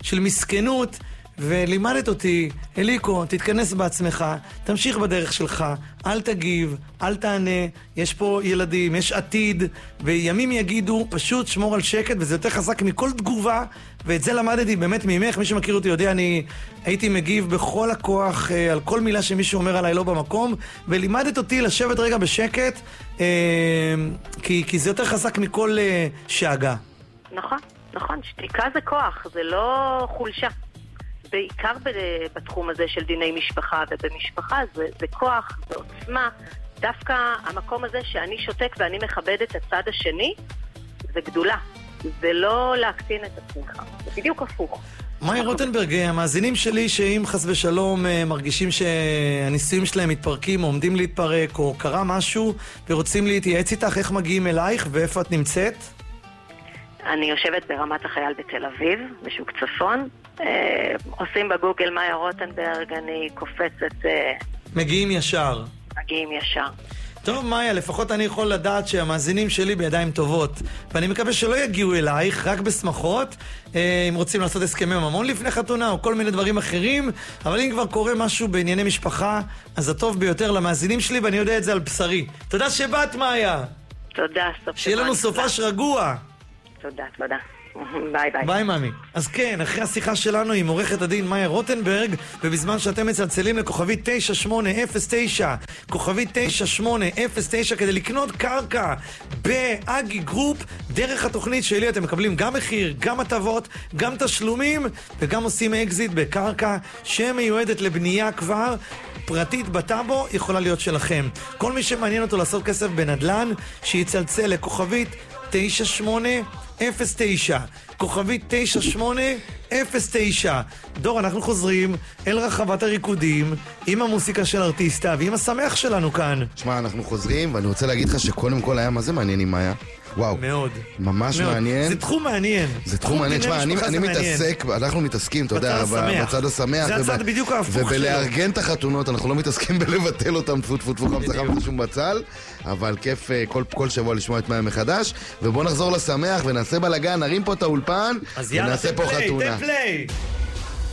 של מסכנות, ולימדת אותי, אליקו, תתכנס בעצמך, תמשיך בדרך שלך, אל תגיב, אל תענה, יש פה ילדים, יש עתיד, וימים יגידו, פשוט שמור על שקט, וזה יותר חזק מכל תגובה, ואת זה למדתי באמת ממך, מי שמכיר אותי יודע, אני הייתי מגיב בכל הכוח על כל מילה שמישהו אומר עליי לא במקום, ולימדת אותי לשבת רגע בשקט, כי זה יותר חזק מכל שאגה. נכון, נכון, שתיקה זה כוח, זה לא חולשה. בעיקר בתחום הזה של דיני משפחה, ובמשפחה זה כוח, זה עוצמה. דווקא המקום הזה שאני שותק ואני מכבד את הצד השני, זה גדולה. זה לא להקטין את עצמך, זה בדיוק הפוך. מאיה רוטנברג, המאזינים שלי שאם חס ושלום מרגישים שהניסויים שלהם מתפרקים או עומדים להתפרק או קרה משהו ורוצים להתייעץ איתך, איך מגיעים אלייך ואיפה את נמצאת? אני יושבת ברמת החייל בתל אביב, בשוק צפון. עושים בגוגל מאיה רוטנברג, אני קופצת... מגיעים ישר. מגיעים ישר. טוב מאיה, לפחות אני יכול לדעת שהמאזינים שלי בידיים טובות, ואני מקווה שלא יגיעו אלייך, רק בשמחות, אם רוצים לעשות הסכמי ממון לפני חתונה או כל מיני דברים אחרים, אבל אם כבר קורה משהו בענייני משפחה, אז הטוב ביותר למאזינים שלי, ואני יודע את זה על בשרי. תודה שבאת מאיה. תודה, סוף שיהיה לנו סופש רגוע. תודה, תודה. ביי ביי. ביי מאמי. אז כן, אחרי השיחה שלנו עם עורכת הדין מאיה רוטנברג, ובזמן שאתם מצלצלים לכוכבי 9809, כוכבי 9809 כדי לקנות קרקע באגי גרופ, דרך התוכנית שלי אתם מקבלים גם מחיר, גם הטבות, גם תשלומים, וגם עושים אקזיט בקרקע שמיועדת לבנייה כבר פרטית בטאבו, יכולה להיות שלכם. כל מי שמעניין אותו לעשות כסף בנדלן, שיצלצל לכוכבית 9809, כוכבית 9809. דור, אנחנו חוזרים אל רחבת הריקודים עם המוסיקה של ארטיסטה ועם השמח שלנו כאן. תשמע, אנחנו חוזרים, ואני רוצה להגיד לך שקודם כל היה מה זה מעניין עם מאיה. וואו, מאוד. ממש מאוד. מעניין. זה תחום מעניין. זה תחום מעניין. תשמע, אני מתעסק, אנחנו מתעסקים, אתה יודע, בצד השמח. זה הצד בדיוק ההפוך שלו. ובלארגן את החתונות, אנחנו לא מתעסקים בלבטל אותם, טפו טפו טפו, חמסה חמסה שום בצל, אבל כיף כל שבוע לשמוע את מאיה מחדש, ובוא נחזור לשמח ונעשה בלגן, נרים פה את האולפן, ונעשה פה חתונה. אז יאללה, תן פליי.